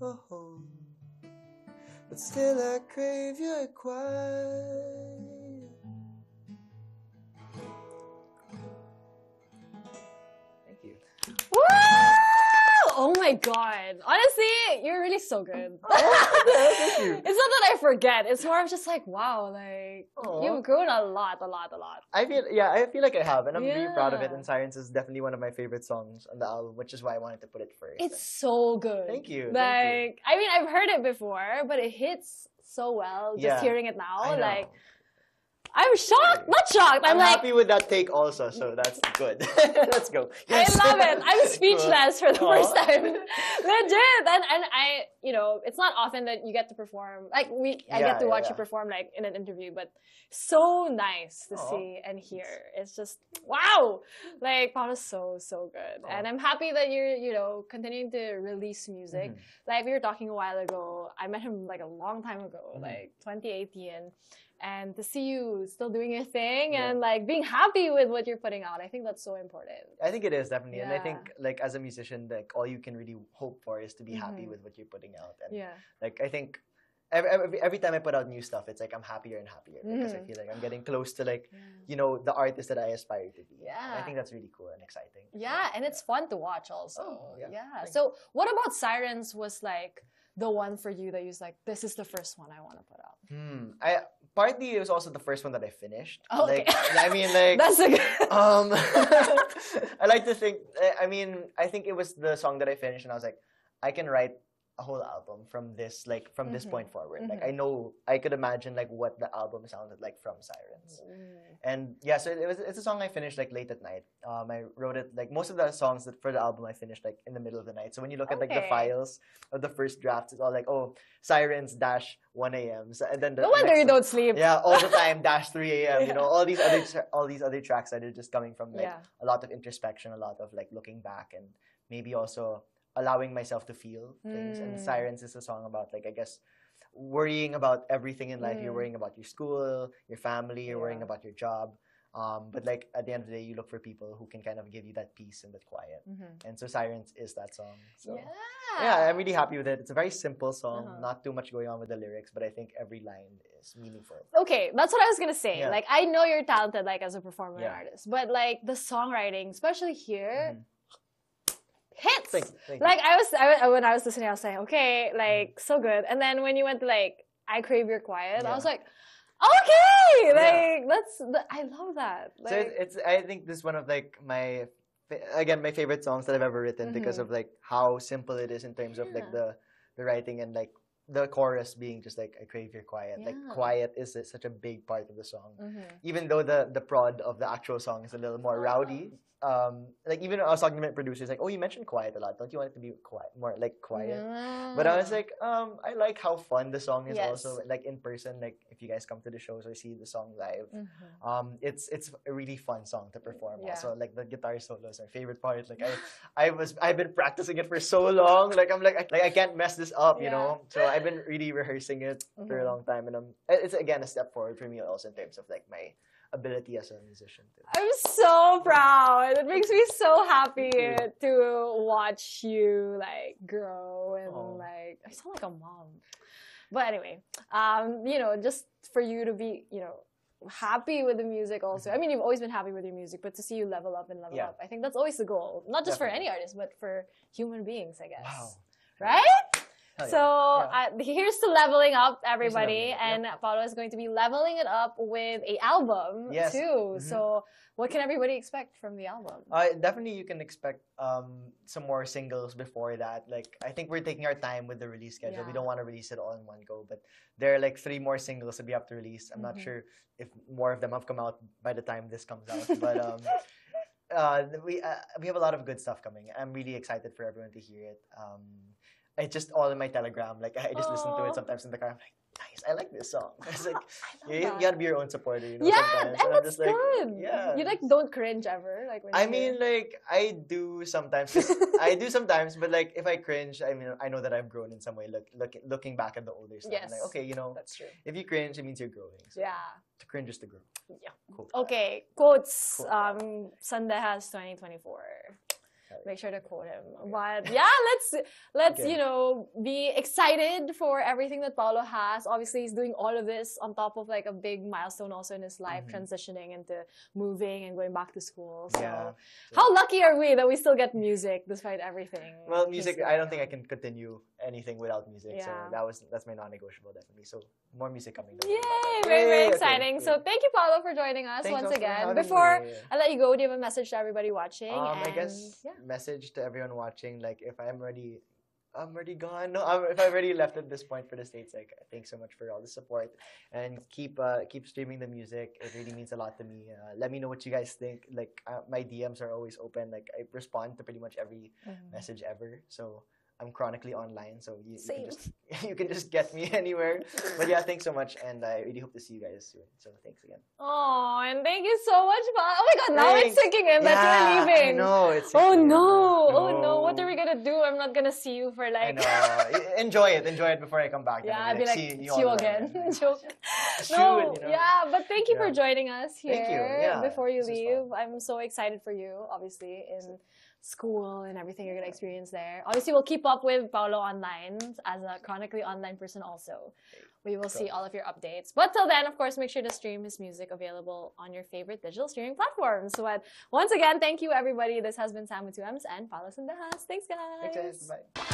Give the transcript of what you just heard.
a home, but still I crave your quiet. Thank you. Woo! Oh my god. Honestly, you're really so good. Thank you. It's not that I forget. It's more of just like, wow, like, you've grown a lot. I feel like I have, and I'm really proud of it. Yeah. And Sirens is definitely one of my favorite songs on the album, which is why I wanted to put it first. It's so good. Thank you. Like, I mean, I've heard it before, but it hits so well just Yeah. hearing it now. I know. Like, I'm shocked. Not shocked. I'm like, happy with that take also, so that's good. Let's go. Yes. I love it. I'm speechless for the Aw. first time. Legit. And I, you know, it's not often that you get to perform. Like, I get to watch you perform, like, in an interview, but so nice to see and hear. It's just, wow. Like, Paolo's so good. And I'm happy that you're, you know, continuing to release music. Like, we were talking a while ago. I met him, like, a long time ago, like, 2018. And to see you still doing your thing and like being happy with what you're putting out, I think that's so important. I think it is definitely, and I Yeah. think like as a musician, like all you can really hope for is to be happy with what you're putting out. And like I think every time I put out new stuff, it's like I'm happier and happier because I feel like I'm getting close to like you know the artist that I aspire to be. Yeah. And I think that's really cool and exciting. Yeah, and it's fun to watch also. Oh, yeah. So what about Sirens was like the one for you that you was like, this is the first one I want to put out? Partly it was also the first one that I finished. Oh, okay. Like, I mean, like That's a good. I like to think. I mean, I think it was the song that I finished, and I was like, I can write a whole album from this, like from this point forward. Like I know, I could imagine like what the album sounded like from Sirens. And yeah, so it's a song I finished like late at night. I wrote it like most of the songs that for the album I finished like in the middle of the night. So when you look at like the files of the first drafts, it's all like Sirens dash 1 a.m. So, and then No wonder you don't sleep. Yeah, all the time dash 3 a.m. You know, all these other tracks that are just coming from like a lot of introspection, a lot of like looking back, and maybe also allowing myself to feel things. And Sirens is a song about like I guess worrying about everything in life. You're worrying about your school, your family, you're worrying about your job. But like at the end of the day, you look for people who can kind of give you that peace and that quiet. And so Sirens is that song. So yeah, I'm really happy with it. It's a very simple song, not too much going on with the lyrics, but I think every line is meaningful. Okay, that's what I was gonna say. Yeah. Like I know you're talented like as a performer and Yeah. artist, but like the songwriting, especially here, hits. Thank you. Like when I was listening, I was saying, okay, like so good. And then when you went to like I Crave Your Quiet, I was like, okay, like I love that. Like, So it's I think this is one of like my favorite songs that I've ever written because of like how simple it is in terms of like the writing and like the chorus being just like I crave your quiet. Like quiet is such a big part of the song. Even though the prod of the actual song is a little more rowdy. Like even I was talking to my producers like, oh, you mentioned quiet a lot. Don't you want it to be quiet, more like quiet? But I was like, I like how fun the song is also. Like in person, like if you guys come to the shows or see the song live, it's a really fun song to perform. Also, like the guitar solo is my favorite part. Like I've been practicing it for so long. Like I'm like I can't mess this up, you know. So I've been really rehearsing it for a long time, and it's again a step forward for me also in terms of like my ability as a musician too. I'm so proud. It makes me so happy to watch you like grow and like I sound like a mom. But anyway, you know, just for you to be, you know, happy with the music also. I mean, you've always been happy with your music, but to see you level up and level up, I think that's always the goal. Not just for any artist, but for human beings, I guess. Wow. Right? So here's to leveling up, everybody, and Paolo is going to be leveling it up with an album too. So what can everybody expect from the album? Definitely, you can expect some more singles before that. Like I think we're taking our time with the release schedule. We don't want to release it all in one go, but there are like 3 more singles that we have to release. I'm not sure if more of them have come out by the time this comes out, but we have a lot of good stuff coming. I'm really excited for everyone to hear it. It's just all in my Telegram. Like I just listen to it sometimes in the car. I'm like, nice, I like this song. It's like you gotta be your own supporter, you know. Yeah, sometimes. and I'm that's just like, good. yeah. You like don't cringe ever, like when I you mean, like I do sometimes. I do sometimes, but like if I cringe, I mean, I know that I've grown in some way. Looking back at the older stuff, I'm like, okay, you know, that's true. if you cringe, it means you're growing. So to cringe is to grow. Yeah. Cool. Okay, quotes. Sandehas 2024. make sure to quote him. But yeah, let's Okay. you know, be excited for everything that Paulo has. Obviously, he's doing all of this on top of like a big milestone also in his life, transitioning into moving and going back to school. So Yeah. how lucky are we that we still get music despite everything? Well, he's music. going I don't think I on. can continue anything without music. So Yeah. that's my non-negotiable definitely. So more music coming. Down Yay! the line. Very, very Yay, okay, exciting. okay. So thank you, Paulo, for joining us Thanks once also for again. having Before me. I let you go, do you have a message to everybody watching? I And guess yeah. message to everyone watching, like if I'm already gone. No, if I already left at this point for the States, like thanks so much for all the support and keep streaming the music. It really means a lot to me. Let me know what you guys think. Like my DMs are always open. Like I respond to pretty much every message ever. So I'm chronically online, so you can just you can just get me anywhere. But yeah, thanks so much, and I really hope to see you guys soon. So thanks again. Oh, and thank you so much, Paulo. Oh my God, now it's Thanks. sinking in that you're I leaving. know it's. Oh sinking in. no! Oh no! What are we gonna do? I'm not gonna see you for I like. know. Enjoy it before I come back. Yeah, I'll I'd be like, seeing see all you around. again. It's Joke. true, No, you know. yeah, but thank you for Yeah. joining us here. Thank you. Yeah, Before you this was leave, fun. I'm so excited for you, obviously, in school and everything you're gonna experience there. Obviously, we'll keep up with Paulo online as a chronically online person also. We will see all of your updates. But till then, of course, make sure to stream his music available on your favorite digital streaming platforms. But once again, thank you everybody. This has been Sam with 2Ms and Paulo Sendejas. Thanks, guys. Thanks, guys. Bye.